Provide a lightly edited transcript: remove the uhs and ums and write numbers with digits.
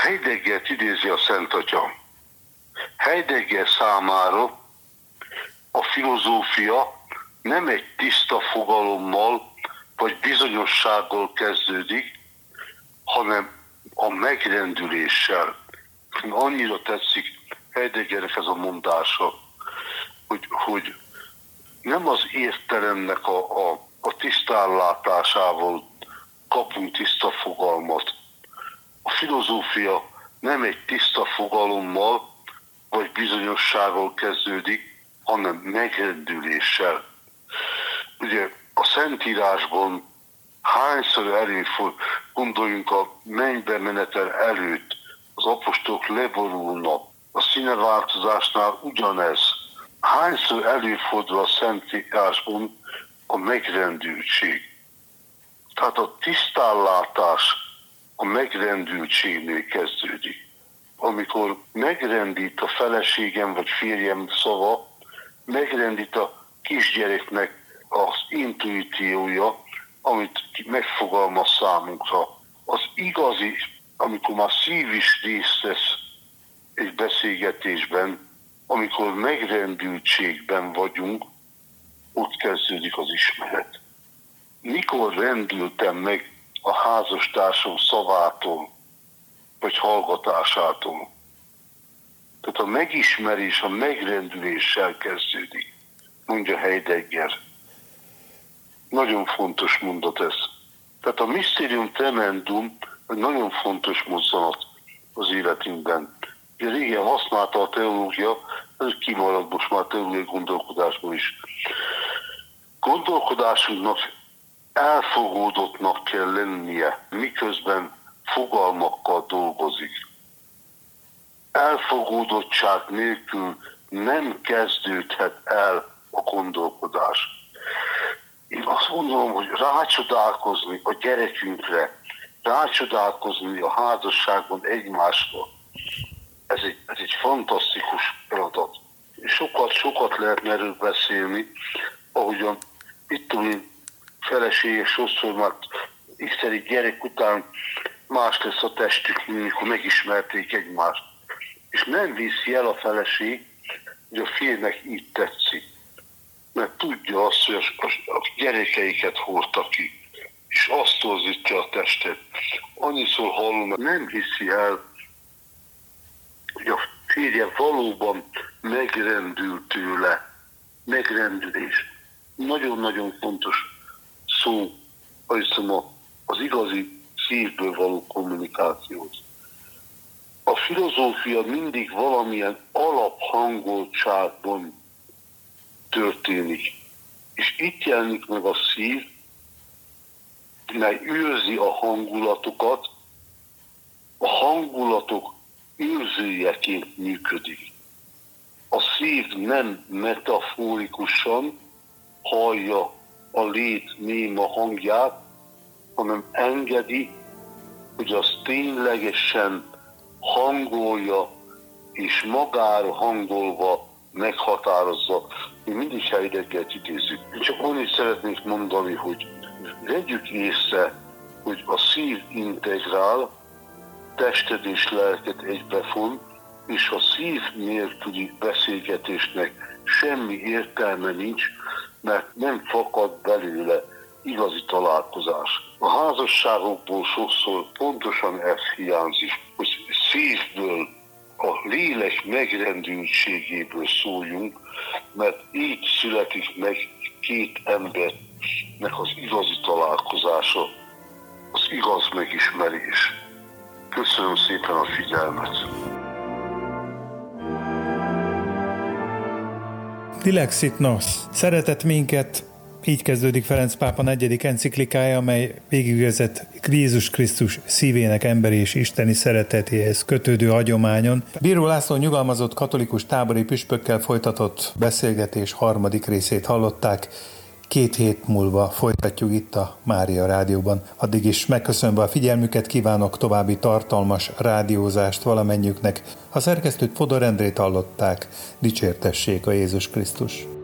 Heideggert idézi a Szent Atya. Heidegger számára a filozófia nem egy tiszta fogalommal vagy bizonyossággal kezdődik, hanem a megrendüléssel. Annyira tetszik Heideggernek ez a mondása, hogy nem az értelemnek a tisztánlátásával kapunk tiszta fogalmat. A filozófia nem egy tiszta fogalommal vagy bizonyossággal kezdődik, hanem megrendüléssel. Ugye a Szentírásban hányszor előfordul, gondoljunk a mennybe menetel előtt, az apostolok leborulnak, a színeváltozásnál ugyanez. Hányszor előfordul a Szentírásban a megrendültség. Tehát a tisztánlátás a megrendültségnél kezdődik. Amikor megrendít a feleségem vagy férjem szava, megrendít a kisgyereknek az intuíciója, amit megfogalmaz számunkra. Az igazi, amikor már szív is részt vesz egy beszélgetésben, amikor megrendültségben vagyunk, ott kezdődik az ismeret. Mikor rendültem meg a házastársam szavától, vagy hallgatásától? Tehát a megismerés, a megrendüléssel kezdődik, mondja Heidegger. Nagyon fontos mondat ez. Tehát a Mysterium Tremendum egy nagyon fontos mozzanat az életünkben. Ugye régen használta a teológia, ez kimarad most már a teológiai gondolkodásból is. Gondolkodásunknak elfogódottnak kell lennie, miközben fogalmakkal dolgozik. Elfogódottság nélkül nem kezdődhet el a gondolkodás. Én azt gondolom, hogy rácsodálkozni a gyerekünkre, rácsodálkozni a házasságban egymásra, ez egy fantasztikus feladat. Sokat lehetne erről beszélni, ahogyan itt feleségek sokszor már x-szedik gyerek után más lesz a testük, mikor megismerték egymást. És nem viszi el a feleség, hogy a férjnek így tetszik. Mert tudja azt, hogy a gyerekeiket hordta ki, és azt torzítja a testet. Annyiszor hallom, nem hiszi el, hogy a férje valóban megrendül tőle. Megrendülés. Nagyon-nagyon fontos szó, az igazi szívből való kommunikációt. A filozófia mindig valamilyen alaphangoltságban történik. És itt jelenik meg a szív, mely őrzi a hangulatokat, a hangulatok őrzőjeként működik. A szív nem metaforikusan hallja a lét néma hangját, hanem engedi, hogy az ténylegesen hangolja, és magára hangolva meghatározza. Mi mindig Heideggert idézzük. Én csak annyit szeretnék mondani, hogy vegyük észre, hogy a szív integrál, tested és lelket egybefon, és a szív nélküli beszélgetésnek semmi értelme nincs, mert nem fakad belőle igazi találkozás. A házasságokból sokszor pontosan ez hiányzik, hogy szívből, a lélek megrendültségéből szóljunk, mert így születik meg két embernek az igazi találkozása, az igaz megismerés. Köszönöm szépen a figyelmet! Dilexit nos, szeretett minket, így kezdődik Ferenc pápa 4. enciklikája, amely végigvezet Jézus Krisztus szívének emberi és isteni szeretetéhez kötődő hagyományon. Bíró László nyugalmazott katolikus tábori püspökkel folytatott beszélgetés 3. részét hallották. 2 hét múlva folytatjuk itt a Mária Rádióban. Addig is megköszönve a figyelmüket kívánok további tartalmas rádiózást valamennyiüknek. A szerkesztőt Fodor Endrét hallották. Dicsértessék a Jézus Krisztus!